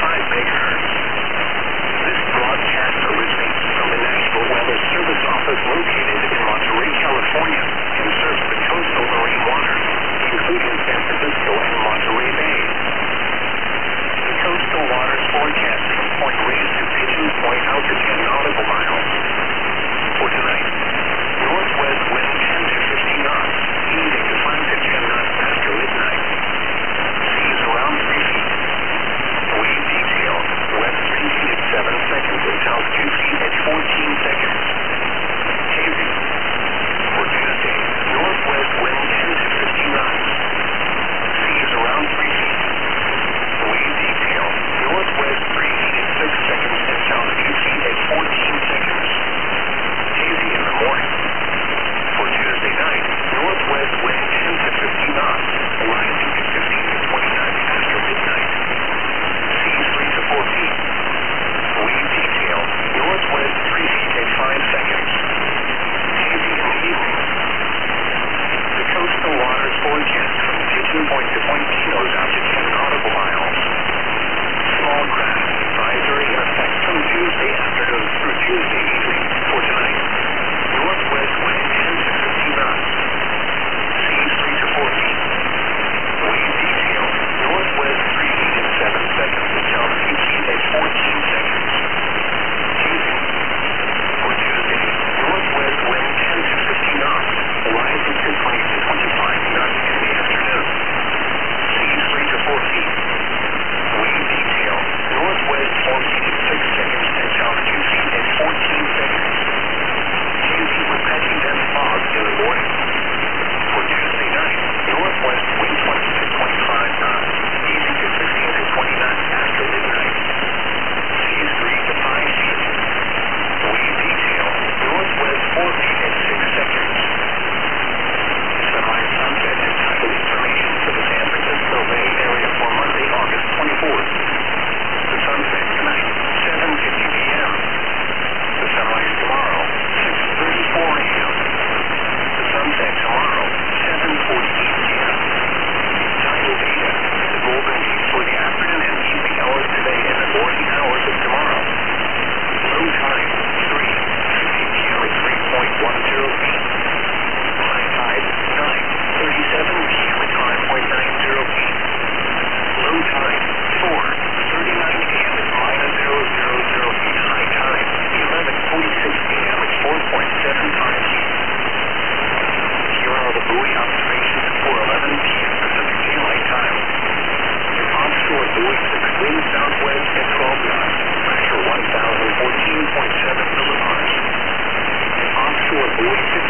megahertz. This broadcast originates from the National Weather Service office located in Monterey, California, and serves the coastal marine waters, including San Francisco and Monterey Bay. The coastal waters forecast from Point Reyes to Pigeon Point out to 10 nautical miles. For tonight, northwest wind 10 to 15 knots, easing to 5 to 10 knots after midnight. Seas around 3 feet. Wave detail, west 3 feet at 7 seconds and south 2 feet at 14 seconds. Hazing. For Tuesday, northwest wind 10 to 15 knots. Seas around 3 feet. Wave detail, northwest 3 feet at 6 seconds and south 2 feet at 14 seconds. Hazy in the morning. For Tuesday night, northwest wind 10 to 15 knots, rising to 15 to 20 knots after midnight. Seas 3 to 4 feet. Wave detail, northwest 3 feet at 5 seconds. Hazy in the evening. The coastal waters forecast from Pigeon Point to Point Pinos out to 10 nautical miles. Small craft advisory in effect from Tuesday afternoon through Tuesday evening. For tonight, northwest wind 10 to 15 knots. Seas 3 to 4 feet. Wave detail, northwest 3 feet at 7 seconds and south 2 feet at 14 seconds. Hazing. For Tuesday, northwest wind 10 to 15 knots, rising to 20 to 25 knots in the afternoon. Seas 3 to 4 feet. Wave detail, northwest 4 feet at 6 seconds and south 2 feet at 14 seconds. Hazy with patchy dense fog in the morning. For Tuesday night, northwest wind 20 to 25 knots, easing to 16 to 20 knots after midnight. Seas 3 to 5 feet. Wave detail, northwest 4 feet at 6 seconds. Sunrise, sunset, and tidal information for the San Francisco Bay Area for Monday, August 24th. The sunset tonight, 7:50 p.m. The sunrise tomorrow, 6:34 a.m. The sunset tomorrow, 7:48 p.m. Tidal data, the golden dates for the afternoon and evening hours today and the morning hours of tomorrow. Low tide, 3:50 p.m. at 3.10 feet. High tide, 9:37 p.m. at 5.90 feet. Low tide, 4:39 a.m. at -0.000 feet. High tide, 11:46 p.m. at 4.75 feet. Here are the buoy observations at 4:11 p.m. Pacific Daylight Time. An offshore buoy 6 wind southwest at 12 knots, pressure 1,014.7 millibars. An offshore buoy 6